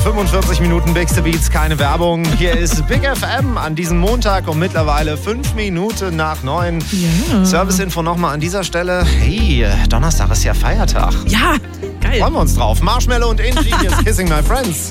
45 Minuten Big Beats, keine Werbung. Hier ist Big FM an diesem Montag um mittlerweile 5 Minuten nach 9. Ja. Serviceinfo nochmal an dieser Stelle. Hey, Donnerstag ist ja Feiertag. Ja, geil. Freuen wir uns drauf. Marshmallow und Ingenious Kissing My Friends.